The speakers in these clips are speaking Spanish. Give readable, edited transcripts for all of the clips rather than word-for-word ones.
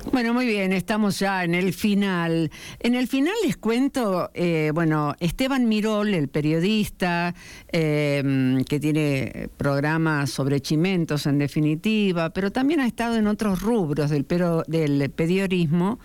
Bueno, muy bien, estamos ya en el final. En el final les cuento, Esteban Mirol, el periodista, que tiene programas sobre chimentos en definitiva, pero también ha estado en otros rubros del periodismo.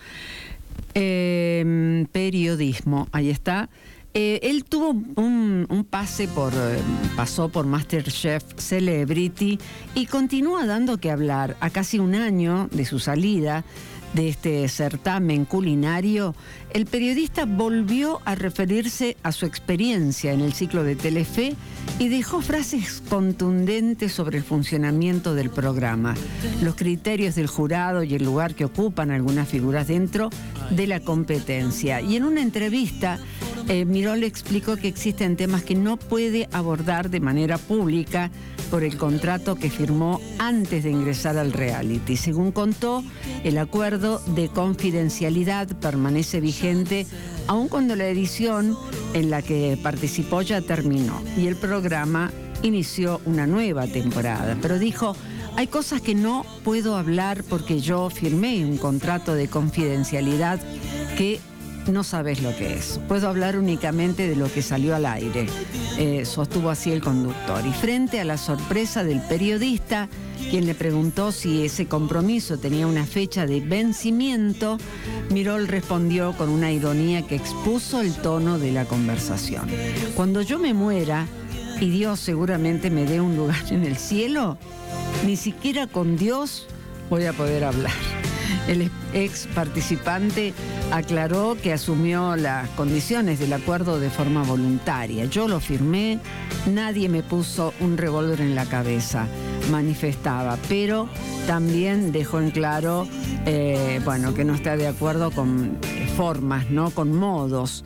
Periodismo, ahí está. Él tuvo un pasó por MasterChef Celebrity y continúa dando que hablar. A casi un año de su salida de este certamen culinario, el periodista volvió a referirse a su experiencia en el ciclo de Telefe y dejó frases contundentes sobre el funcionamiento del programa, los criterios del jurado y el lugar que ocupan algunas figuras dentro de la competencia. Y en una entrevista, Mirol explicó que existen temas que no puede abordar de manera pública por el contrato que firmó antes de ingresar al reality. Según contó, el acuerdo de confidencialidad permanece vigente aun cuando la edición en la que participó ya terminó y el programa inició una nueva temporada. Pero dijo, hay cosas que no puedo hablar porque yo firmé un contrato de confidencialidad que no sabes lo que es. Puedo hablar únicamente de lo que salió al aire, sostuvo así el conductor. Y frente a la sorpresa del periodista, quien le preguntó si ese compromiso tenía una fecha de vencimiento, Mirol respondió con una ironía que expuso el tono de la conversación. Cuando yo me muera, y Dios seguramente me dé un lugar en el cielo, ni siquiera con Dios voy a poder hablar. El ex participante aclaró que asumió las condiciones del acuerdo de forma voluntaria. Yo lo firmé, nadie me puso un revólver en la cabeza, manifestaba, pero también dejó en claro que no está de acuerdo con formas, ¿no? Con modos.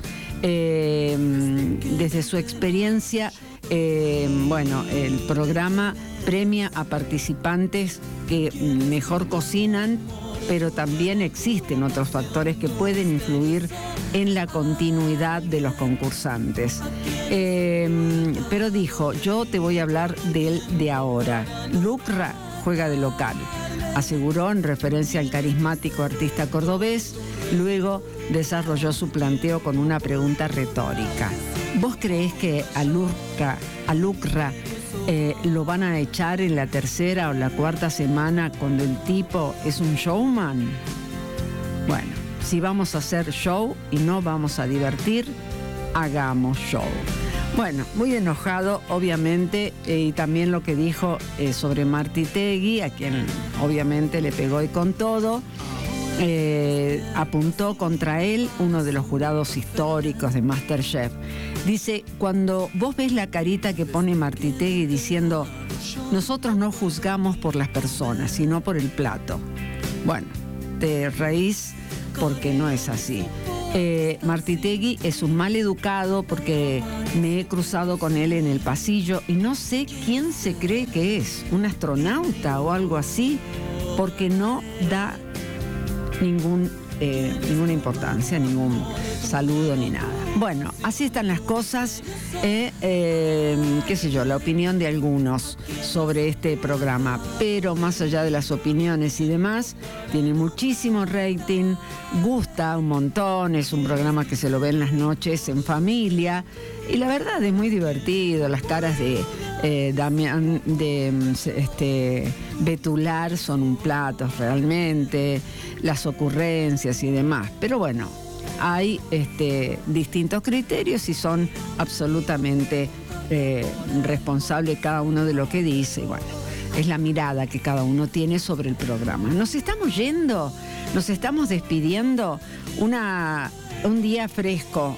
Desde su experiencia, el programa premia a participantes que mejor cocinan, pero también existen otros factores que pueden influir en la continuidad de los concursantes. Pero dijo, yo te voy a hablar del de ahora. Lucra juega de local, aseguró en referencia al carismático artista cordobés. Luego desarrolló su planteo con una pregunta retórica. ¿Vos creés que a Lucra lo van a echar en la tercera o la cuarta semana cuando el tipo es un showman? Bueno, si vamos a hacer show y no vamos a divertir, hagamos show. Bueno, muy enojado, obviamente, y también lo que dijo sobre Martitegui, a quien obviamente le pegó y con todo. Apuntó contra él uno de los jurados históricos de MasterChef. Dice, cuando vos ves la carita que pone Martitegui diciendo, nosotros no juzgamos por las personas, sino por el plato. Bueno, te reís porque no es así. Martitegui es un mal educado porque me he cruzado con él en el pasillo y no sé quién se cree que es, un astronauta o algo así, porque no da ninguna importancia, ningún saludo ni nada. Bueno, así están las cosas, la opinión de algunos sobre este programa, pero más allá de las opiniones y demás, tiene muchísimo rating, gusta un montón, es un programa que se lo ve en las noches en familia y la verdad es muy divertido, las caras de Damián, de Betular son un plato realmente, las ocurrencias y demás, pero bueno, hay distintos criterios y son absolutamente responsables cada uno de lo que dice. Y bueno, es la mirada que cada uno tiene sobre el programa. Nos estamos yendo, nos estamos despidiendo. Un día fresco,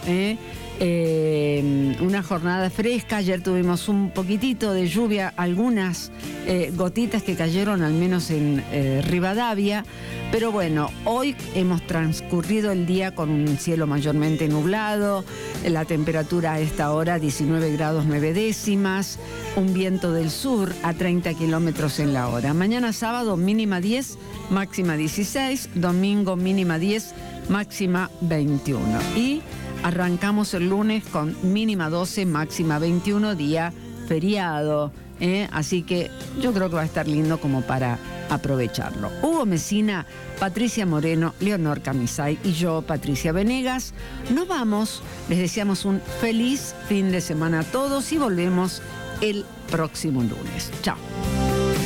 una jornada fresca. Ayer tuvimos un poquitito de lluvia, algunas gotitas que cayeron al menos en Rivadavia, pero bueno, hoy hemos transcurrido el día con un cielo mayormente nublado, la temperatura a esta hora 19 grados 9 décimas, un viento del sur a 30 kilómetros en la hora. Mañana sábado mínima 10, máxima 16, domingo mínima 10, máxima 21 y arrancamos el lunes con mínima 12, máxima 21, día feriado, así que yo creo que va a estar lindo como para aprovecharlo. Hugo Mesina, Patricia Moreno, Leonor Camisay y yo, Patricia Venegas, nos vamos. Les deseamos un feliz fin de semana a todos y volvemos el próximo lunes. Chao.